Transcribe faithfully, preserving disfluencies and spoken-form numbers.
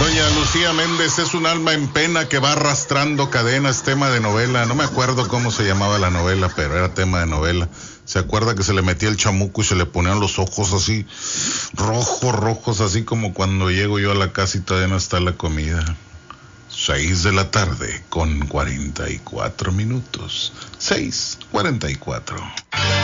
Doña Lucía Méndez es un alma en pena que va arrastrando cadenas, tema de novela. No me acuerdo cómo se llamaba la novela, pero era tema de novela. ¿Se acuerda que se le metía el chamuco y se le ponían los ojos así, rojos, rojos, así como cuando llego yo a la casa y todavía no está la comida? Seis de la tarde con cuarenta y cuatro minutos. Seis, cuarenta y cuatro.